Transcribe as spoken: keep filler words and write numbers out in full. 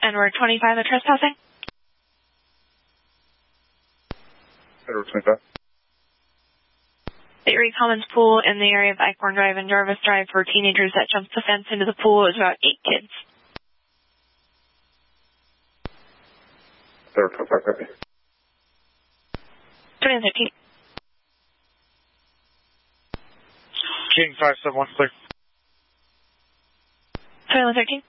And we're twenty-five of trespassing. Edward twenty-five. The Erie Commons pool in the area of Eichhorn Drive and Jarvis Drive for teenagers that jumped the fence into the pool. It was about eight kids. Edward twenty-five, copy. twenty-one thirteen. King five seven one, clear. twenty-one thirteen.